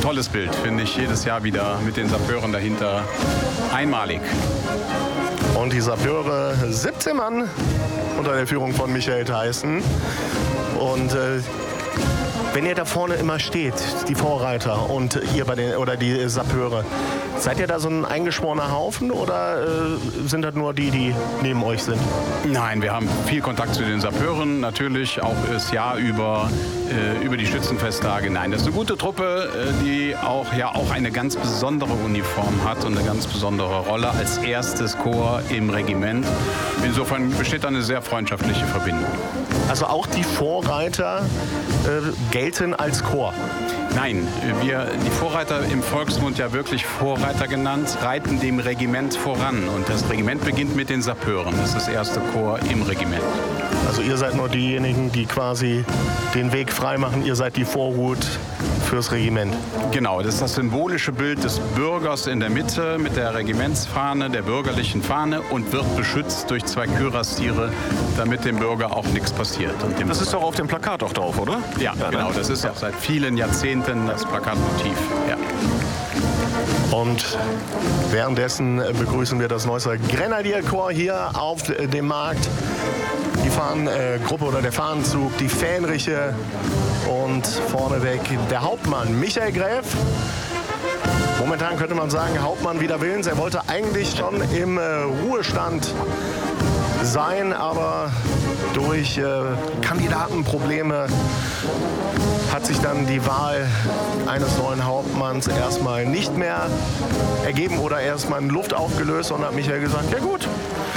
tolles Bild, finde ich jedes Jahr wieder mit den Sapeuren dahinter einmalig. Und die Sapeure, 17 Mann unter der Führung von Michael Theissen. Und wenn ihr da vorne immer steht, die Vorreiter und ihr oder die Sapeure, seid ihr da so ein eingeschworener Haufen oder sind das nur die neben euch sind? Nein, wir haben viel Kontakt zu den Sapeuren, natürlich auch das Jahr über die Schützenfesttage. Nein, das ist eine gute Truppe, die auch eine ganz besondere Uniform hat und eine ganz besondere Rolle als erstes Korps im Regiment. Insofern besteht da eine sehr freundschaftliche Verbindung. Also auch die Vorreiter gelten als Korps? Nein, die Vorreiter im Volksmund ja wirklich Vorreiter genannt, reiten dem Regiment voran. Und das Regiment beginnt mit den Sapeuren. Das ist das erste Korps im Regiment. Also ihr seid nur diejenigen, die quasi den Weg freimachen. Ihr seid die Vorhut fürs Regiment. Genau, das ist das symbolische Bild des Bürgers in der Mitte mit der Regimentsfahne, der bürgerlichen Fahne und wird beschützt durch 2 Kürassiere, damit dem Bürger auch nichts passiert. Und das ist doch auf dem Plakat auch drauf, oder? Ja, genau. Das ist auch seit vielen Jahrzehnten das Plakatmotiv. Ja. Und währenddessen begrüßen wir das Neusser Grenadierkorps hier auf dem Markt. Die Fahnengruppe oder der Fahnenzug, die Fähnriche und vorneweg der Hauptmann Michael Gräf. Momentan könnte man sagen, Hauptmann wider Willens. Er wollte eigentlich schon im Ruhestand sein, aber durch Kandidatenprobleme hat sich dann die Wahl eines neuen Hauptmanns erstmal nicht mehr ergeben oder erstmal in Luft aufgelöst und hat Michael gesagt, ja gut,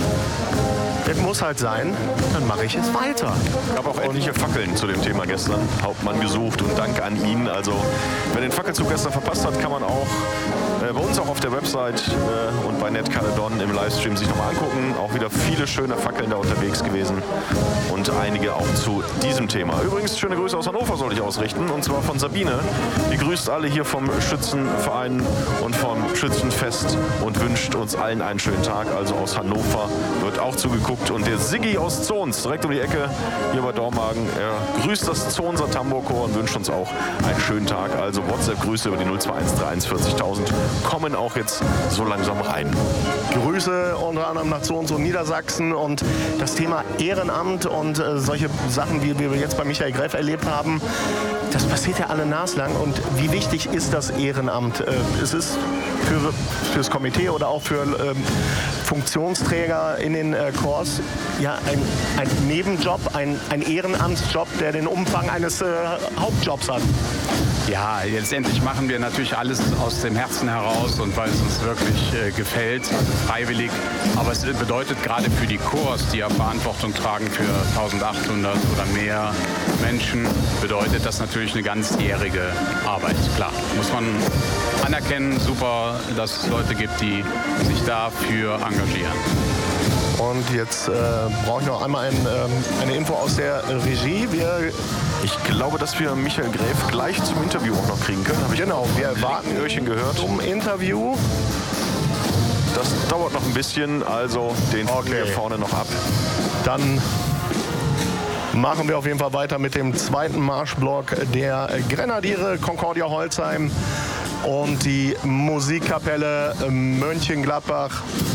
das muss halt sein, dann mache ich es weiter. Es gab auch etliche Fackeln zu dem Thema gestern. Hauptmann gesucht und Dank an ihn. Also wer den Fackelzug gestern verpasst hat, kann man auch bei uns auch auf der Website und bei NetCaledon im Livestream sich nochmal angucken. Auch wieder viele schöne Fackeln da unterwegs gewesen und einige auch zu diesem Thema. Übrigens schöne Grüße aus Hannover soll ich ausrichten und zwar von Sabine. Die grüßt alle hier vom Schützenverein und vom Schützenfest und wünscht uns allen einen schönen Tag. Also aus Hannover wird auch zugeguckt und der Siggi aus Zons direkt um die Ecke hier bei Dormagen. Er grüßt das Zonser Tambourkorps und wünscht uns auch einen schönen Tag. Also WhatsApp-Grüße über die 0213 40.000 kommen auch jetzt so langsam rein. Grüße unter anderem nach Zons und Niedersachsen und das Thema Ehrenamt und solche Sachen, wie wir jetzt bei Michael Gräf erlebt haben, das passiert ja alle naslang. Und wie wichtig ist das Ehrenamt? Es ist fürs Komitee oder auch für Funktionsträger in den Corps ja ein Nebenjob, ein Ehrenamtsjob, der den Umfang eines Hauptjobs hat. Ja, letztendlich machen wir natürlich alles aus dem Herzen heraus und weil es uns wirklich gefällt, freiwillig. Aber es bedeutet gerade für die Corps, die ja Verantwortung tragen für 1800 oder mehr Menschen, bedeutet das natürlich eine ganzjährige Arbeit. Klar, muss man anerkennen, super, dass es Leute gibt, die sich dafür engagieren. Und jetzt brauche ich noch einmal eine Info aus der Regie. Ich glaube, dass wir Michael Gräf gleich zum Interview auch noch kriegen können. Genau, wir warten zum Interview. Das dauert noch ein bisschen, also den fangen wir vorne noch ab. Dann machen wir auf jeden Fall weiter mit dem zweiten Marschblock der Grenadiere Concordia Holzheim und die Musikkapelle Mönchengladbach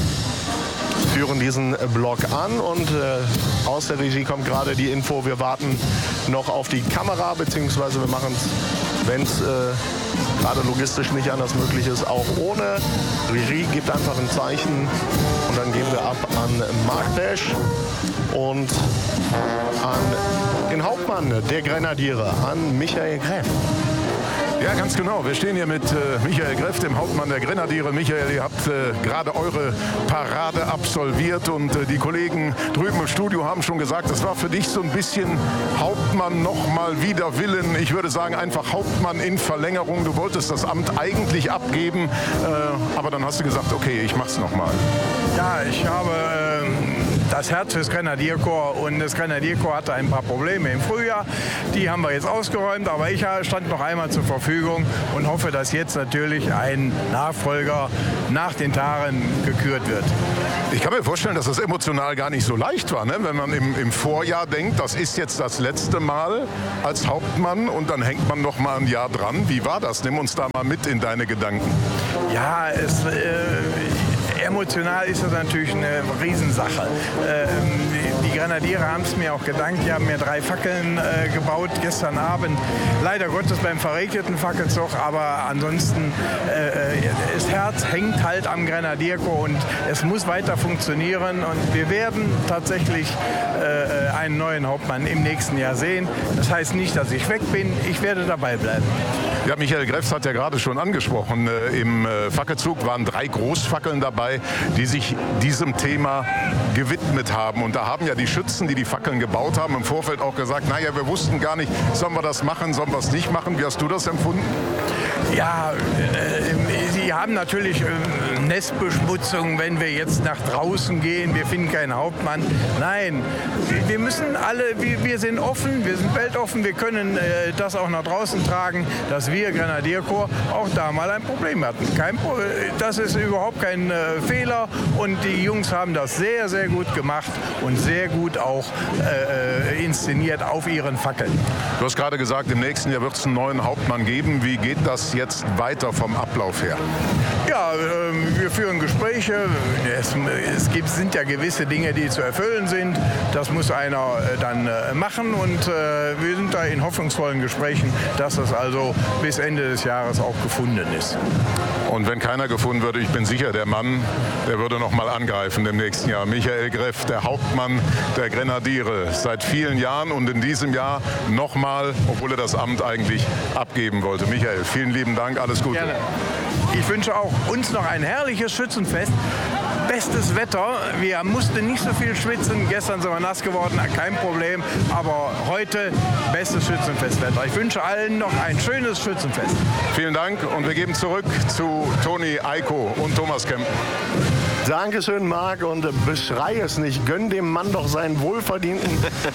führen diesen Block an und aus der Regie kommt gerade die Info, wir warten noch auf die Kamera, beziehungsweise wir machen es, wenn es gerade logistisch nicht anders möglich ist, auch ohne. Regie gibt einfach ein Zeichen und dann geben wir ab an Mark Pesch und an den Hauptmann der Grenadiere, an Michael Gräf. Ja, ganz genau. Wir stehen hier mit Michael Gräf, dem Hauptmann der Grenadiere. Michael, ihr habt gerade eure Parade absolviert und die Kollegen drüben im Studio haben schon gesagt, das war für dich so ein bisschen Hauptmann noch mal wider Willen. Ich würde sagen, einfach Hauptmann in Verlängerung. Du wolltest das Amt eigentlich abgeben, aber dann hast du gesagt, okay, ich mach's noch mal. Ja, ich habe das Herz fürs Grenadierkorps und das Grenadierkorps hatte ein paar Probleme im Frühjahr. Die haben wir jetzt ausgeräumt, aber ich stand noch einmal zur Verfügung und hoffe, dass jetzt natürlich ein Nachfolger nach den Tagen gekürt wird. Ich kann mir vorstellen, dass das emotional gar nicht so leicht war, ne? Wenn man im Vorjahr denkt, das ist jetzt das letzte Mal als Hauptmann und dann hängt man noch mal ein Jahr dran. Wie war das? Nimm uns da mal mit in deine Gedanken. Ja, emotional ist das natürlich eine Riesensache. Die Grenadiere haben es mir auch gedankt. Die haben mir 3 Fackeln gebaut gestern Abend. Leider Gottes beim verregneten Fackelzug, aber ansonsten das Herz hängt halt am Grenadierkorps und es muss weiter funktionieren. Und wir werden tatsächlich einen neuen Hauptmann im nächsten Jahr sehen. Das heißt nicht, dass ich weg bin. Ich werde dabei bleiben. Ja, Michael Greffs hat ja gerade schon angesprochen, im Fackelzug waren 3 Großfackeln dabei, die sich diesem Thema gewidmet haben. Und da haben ja die Schützen, die die Fackeln gebaut haben, im Vorfeld auch gesagt, naja, wir wussten gar nicht, sollen wir das machen, sollen wir es nicht machen. Wie hast du das empfunden? Ja, sie haben natürlich Nestbeschmutzung, wenn wir jetzt nach draußen gehen, wir finden keinen Hauptmann. Nein, wir müssen alle, wir sind offen, wir sind weltoffen, wir können das auch nach draußen tragen, dass wir Grenadierkorps auch da mal ein Problem hatten. Das ist überhaupt kein Fehler und die Jungs haben das sehr, sehr gut gemacht und sehr gut auch inszeniert auf ihren Fackeln. Du hast gerade gesagt, im nächsten Jahr wird es einen neuen Hauptmann geben. Wie geht das jetzt weiter vom Ablauf her? Ja, wir führen Gespräche. Sind ja gewisse Dinge, die zu erfüllen sind. Das muss einer dann machen und wir sind da in hoffnungsvollen Gesprächen, dass das also bis Ende des Jahres auch gefunden ist. Und wenn keiner gefunden würde, ich bin sicher, der Mann, der würde noch mal angreifen im nächsten Jahr. Michael Greff, der Hauptmann der Grenadiere, seit vielen Jahren und in diesem Jahr noch mal, obwohl er das Amt eigentlich abgeben wollte. Michael, vielen lieben Dank, alles Gute. Gerne. Ich wünsche auch uns noch ein herrliches Schützenfest. Bestes Wetter. Wir mussten nicht so viel schwitzen. Gestern sind wir nass geworden, kein Problem. Aber heute bestes Schützenfestwetter. Ich wünsche allen noch ein schönes Schützenfest. Vielen Dank und wir geben zurück zu Toni Eiko und Thomas Kempen. Dankeschön, Marc, und beschrei es nicht. Gönn dem Mann doch seinen wohlverdienten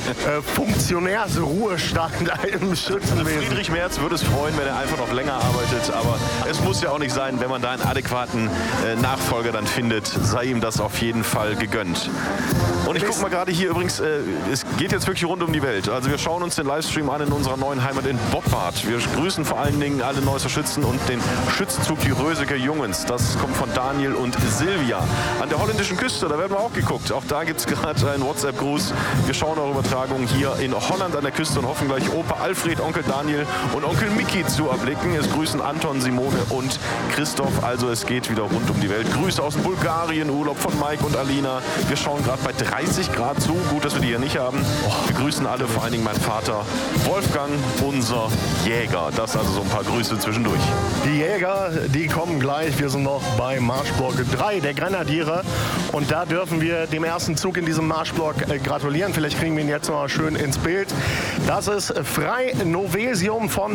Funktionärsruhestand im Schützenwesen. Friedrich Merz würde es freuen, wenn er einfach noch länger arbeitet. Aber es muss ja auch nicht sein, wenn man da einen adäquaten Nachfolger dann findet, sei ihm das auf jeden Fall gegönnt. Und ich gucke mal gerade hier übrigens, es geht jetzt wirklich rund um die Welt. Also wir schauen uns den Livestream an in unserer neuen Heimat in Boppard. Wir grüßen vor allen Dingen alle Neusser Schützen und den Schützenzug die Rösecker Jungens. Das kommt von Daniel und Silvia. An der holländischen Küste, da werden wir auch geguckt. Auch da gibt es gerade einen WhatsApp-Gruß. Wir schauen eure Übertragung hier in Holland an der Küste und hoffen gleich Opa Alfred, Onkel Daniel und Onkel Micky zu erblicken. Es grüßen Anton, Simone und Christoph. Also es geht wieder rund um die Welt. Grüße aus dem Bulgarien, Urlaub von Mike und Alina. Wir schauen gerade bei 30 Grad zu. Gut, dass wir die hier nicht haben. Wir grüßen alle, vor allen Dingen meinen Vater Wolfgang, unser Jäger. Das also so ein paar Grüße zwischendurch. Die Jäger, die kommen gleich. Wir sind noch bei Marschblock 3 der Grenadiere. Und da dürfen wir dem ersten Zug in diesem Marschblock gratulieren. Vielleicht kriegen wir ihn jetzt noch mal schön ins Bild. Das ist Frei Novesium von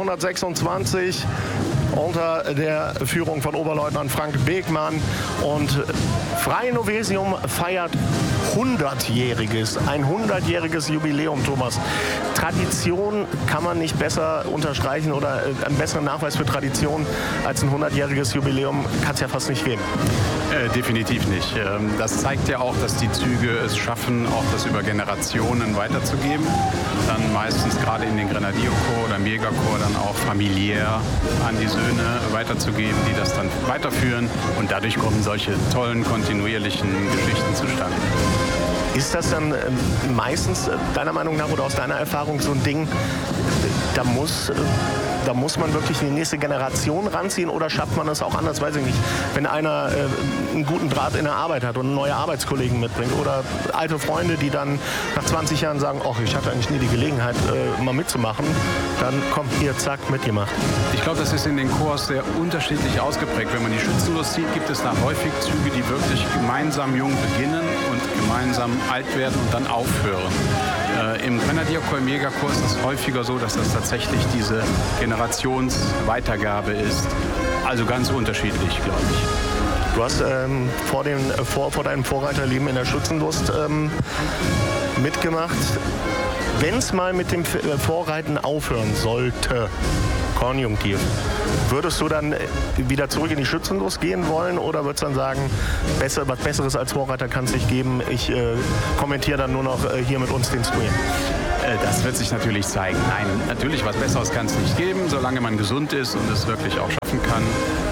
1926 unter der Führung von Oberleutnant Frank Begmann. Und Frei Novesium feiert ein 100-jähriges Jubiläum, Thomas. Tradition kann man nicht besser unterstreichen oder einen besseren Nachweis für Tradition als ein 100-jähriges Jubiläum kann es ja fast nicht geben. Definitiv nicht. Das zeigt ja auch, dass die Züge es schaffen, auch das über Generationen weiterzugeben. Dann meistens gerade in den Grenadierkorps oder im Jägerkorps dann auch familiär an die Söhne weiterzugeben, die das dann weiterführen. Und dadurch kommen solche tollen, kontinuierlichen Geschichten zustande. Ist das dann meistens deiner Meinung nach oder aus deiner Erfahrung so ein Ding, da muss man wirklich die nächste Generation ranziehen oder schafft man das auch anders, weiß ich nicht. Wenn einer einen guten Draht in der Arbeit hat und neue Arbeitskollegen mitbringt oder alte Freunde, die dann nach 20 Jahren sagen, ach, ich hatte eigentlich nie die Gelegenheit, mal mitzumachen, dann kommt ihr, zack, mitgemacht. Ich glaube, das ist in den Korps sehr unterschiedlich ausgeprägt. Wenn man die Schützenlust sieht, gibt es da häufig Züge, die wirklich gemeinsam jung beginnen und gemeinsam alt werden und dann aufhören. Im Grenadierkorps, im Jägerkorps ist es häufiger so, dass das tatsächlich diese Generationsweitergabe ist. Also ganz unterschiedlich, glaube ich. Du hast vor deinem Vorreiterleben in der Schützenlust mitgemacht. Wenn es mal mit dem Vorreiten aufhören sollte, Konjunktiv, würdest du dann wieder zurück in die Schützenlust gehen wollen oder würdest du dann sagen, was Besseres als Vorreiter kann es nicht geben, ich kommentiere dann nur noch hier mit uns den Stream? Das wird sich natürlich zeigen. Nein, natürlich was Besseres kann es nicht geben, solange man gesund ist und es wirklich auch schaffen kann.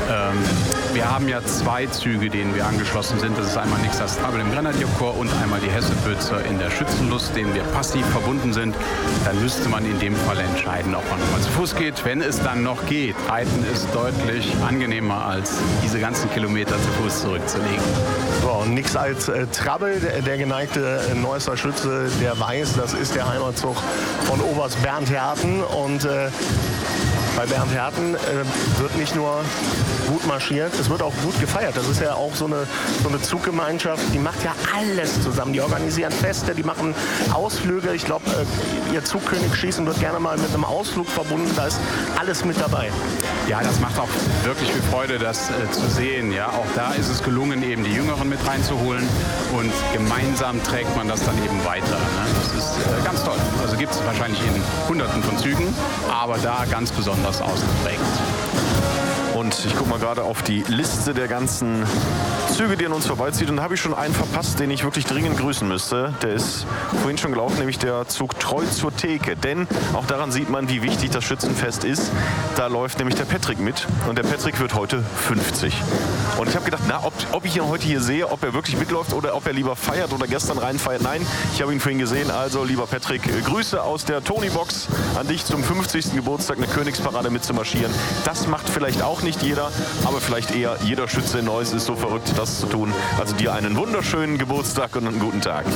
Wir haben ja 2 Züge, denen wir angeschlossen sind. Das ist einmal Nixas Travel im Grenadierkorps und einmal die Hessebözer in der Schützenlust, denen wir passiv verbunden sind. Dann müsste man in dem Fall entscheiden, ob man nochmal zu Fuß geht, wenn es dann noch geht. Reiten ist deutlich angenehmer, als diese ganzen Kilometer zu Fuß zurückzulegen. So, und nix als Trabbel. Der geneigte Neusser Schütze, der weiß, das ist der Heimatzug von Oberst Bernd Herten. Und bei Bernd Herten wird nicht nur gut marschiert, es wird auch gut gefeiert. Das ist ja auch so eine Zuggemeinschaft, die macht ja alles zusammen. Die organisieren Feste, die machen Ausflüge. Ich glaube, ihr Zugkönig schießen wird gerne mal mit einem Ausflug verbunden. Da ist alles mit dabei. Ja, das macht auch wirklich viel Freude, das zu sehen. Ja, auch da ist es gelungen, eben die Jüngeren mit reinzuholen und gemeinsam trägt man das dann eben weiter. Ne? Das ist ganz toll. Also gibt es wahrscheinlich in Hunderten von Zügen, aber da ganz besonders ausgeprägt. Und ich gucke mal gerade auf die Liste der ganzen Züge, die an uns vorbeizieht. Und da habe ich schon einen verpasst, den ich wirklich dringend grüßen müsste. Der ist vorhin schon gelaufen, nämlich der Zug Treu zur Theke. Denn auch daran sieht man, wie wichtig das Schützenfest ist. Da läuft nämlich der Patrick mit. Und der Patrick wird heute 50. Und ich habe gedacht, ob ich ihn heute hier sehe, ob er wirklich mitläuft oder ob er lieber feiert oder gestern reinfeiert. Nein, ich habe ihn vorhin gesehen. Also, lieber Patrick, Grüße aus der Tony-Box an dich zum 50. Geburtstag, eine Königsparade mitzumarschieren. Das macht vielleicht auch nicht jeder, aber vielleicht eher jeder Schütze in Neuss ist so verrückt, das zu tun. Also dir einen wunderschönen Geburtstag und einen guten Tag.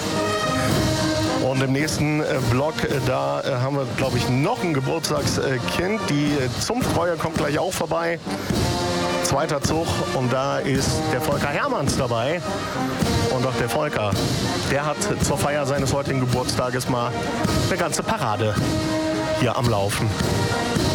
Und im nächsten Block, da haben wir, glaube ich, noch ein Geburtstagskind. Die Zunfttreue kommt gleich auch vorbei. 2. Zug und da ist der Volker Hermanns dabei. Und auch der Volker, der hat zur Feier seines heutigen Geburtstages mal eine ganze Parade hier am Laufen.